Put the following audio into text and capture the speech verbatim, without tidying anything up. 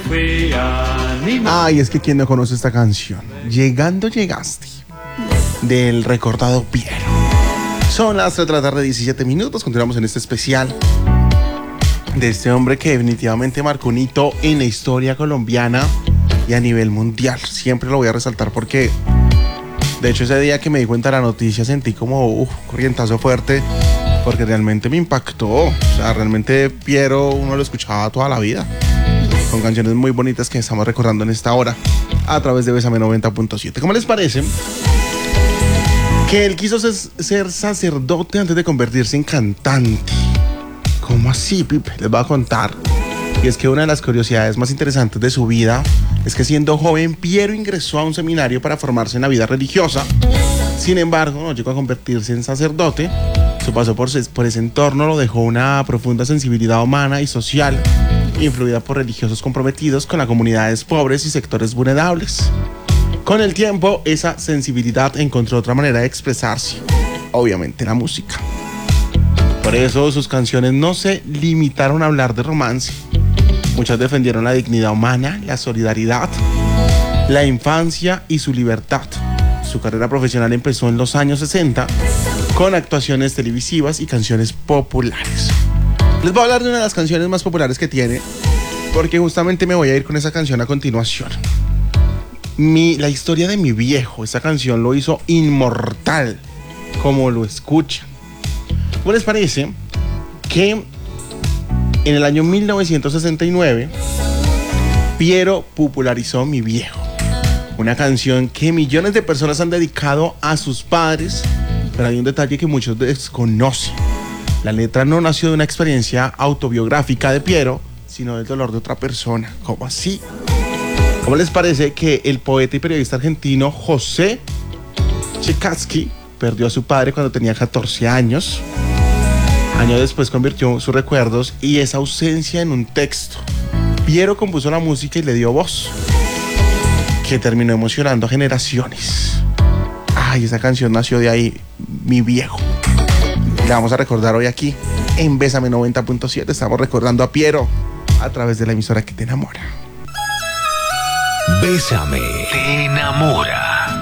fui animal. Ay, es que quien no conoce esta canción. Llegando llegaste, del recordado Piero. Son las tres de la tarde, diecisiete minutos. Continuamos en este especial de este hombre que definitivamente marcó un hito en la historia colombiana y a nivel mundial. Siempre lo voy a resaltar porque, de hecho, ese día que me di cuenta de la noticia sentí como un uh, corrientazo fuerte, porque realmente me impactó. O sea, realmente Piero uno lo escuchaba toda la vida, con canciones muy bonitas que estamos recordando en esta hora a través de Bésame noventa punto siete. ¿Cómo les parece que él quiso ser, ser sacerdote antes de convertirse en cantante? ¿Cómo así, Pipe? Les voy a contar. Y es que una de las curiosidades más interesantes de su vida es que, siendo joven, Piero ingresó a un seminario para formarse en la vida religiosa. Sin embargo, no llegó a convertirse en sacerdote. Su paso por, por ese entorno lo dejó una profunda sensibilidad humana y social, influida por religiosos comprometidos con las comunidades pobres y sectores vulnerables. Con el tiempo, esa sensibilidad encontró otra manera de expresarse, obviamente la música. Por eso sus canciones no se limitaron a hablar de romance. Muchas defendieron la dignidad humana, la solidaridad, la infancia y su libertad. Su carrera profesional empezó en los años sesenta con actuaciones televisivas y canciones populares. Les voy a hablar de una de las canciones más populares que tiene, porque justamente me voy a ir con esa canción a continuación. Mi, la historia de mi viejo. Esa canción lo hizo inmortal, como lo escuchan. ¿Cómo les parece que en el año mil novecientos sesenta y nueve Piero popularizó Mi Viejo? Una canción que millones de personas han dedicado a sus padres, pero hay un detalle que muchos desconocen. La letra no nació de una experiencia autobiográfica de Piero, sino del dolor de otra persona. ¿Cómo así? ¿Cómo les parece que el poeta y periodista argentino José Chekatsky perdió a su padre cuando tenía catorce años? Años después convirtió sus recuerdos y esa ausencia en un texto. Piero compuso la música y le dio voz, que terminó emocionando a generaciones. Ay, esa canción nació de ahí, Mi Viejo. La vamos a recordar hoy aquí en Bésame noventa punto siete. Estamos recordando a Piero a través de la emisora que te enamora. Bésame, te enamora.